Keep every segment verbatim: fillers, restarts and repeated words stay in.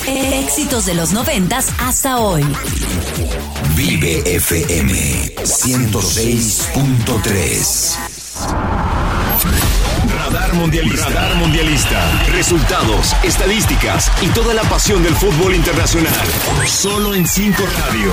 Éxitos de los noventas hasta hoy. Vive F M ciento seis punto tres. Radar Mundialista. Radar Mundialista. Resultados, estadísticas y toda la pasión del fútbol internacional. Solo en cinco Radio.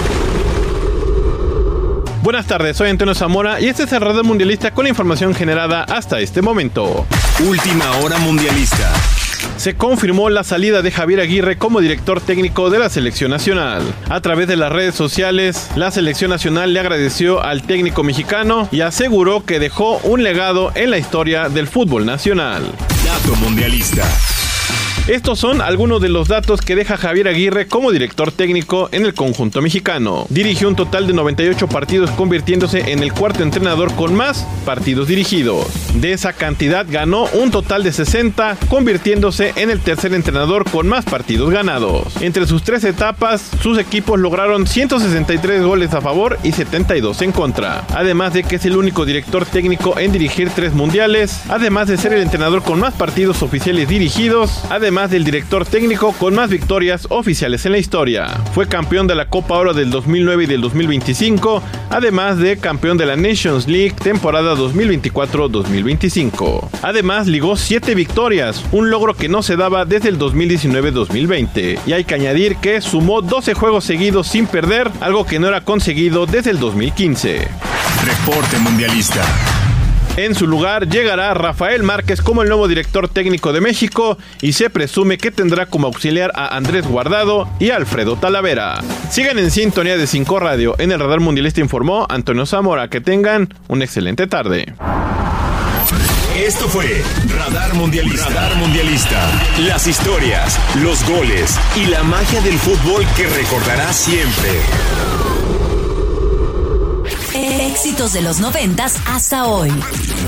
Buenas tardes, soy Antonio Zamora y este es el Radar Mundialista con la información generada hasta este momento. Última hora mundialista. Se confirmó la salida de Javier Aguirre como director técnico de la selección nacional. A través de las redes sociales, la selección nacional le agradeció al técnico mexicano y aseguró que dejó un legado en la historia del fútbol nacional. Dato mundialista. Estos son algunos de los datos que deja Javier Aguirre como director técnico en el conjunto mexicano. Dirigió un total de noventa y ocho partidos, convirtiéndose en el cuarto entrenador con más partidos dirigidos. De esa cantidad ganó un total de sesenta, convirtiéndose en el tercer entrenador con más partidos ganados. Entre sus tres etapas, sus equipos lograron ciento sesenta y tres goles a favor y setenta y dos en contra. Además de que es el único director técnico en dirigir tres mundiales, además de ser el entrenador con más partidos oficiales dirigidos, además del director técnico con más victorias oficiales en la historia. Fue campeón de la Copa Oro del dos mil nueve y del dos mil veinticinco, además de campeón de la Nations League temporada dos mil veinticuatro dos mil veinticinco. Además ligó siete victorias, un logro que no se daba desde el dos mil diecinueve dos mil veinte. Y hay que añadir que sumó doce juegos seguidos sin perder, algo que no era conseguido desde el dos mil quince. Reporte mundialista. En su lugar llegará Rafael Márquez como el nuevo director técnico de México y se presume que tendrá como auxiliar a Andrés Guardado y a Alfredo Talavera. Sigan en sintonía de cinco Radio. En el Radar Mundialista informó Antonio Zamora. Que tengan una excelente tarde. Esto fue Radar Mundialista. Radar Mundialista. Las historias, los goles y la magia del fútbol que recordarás siempre. Éxitos de los noventas hasta hoy.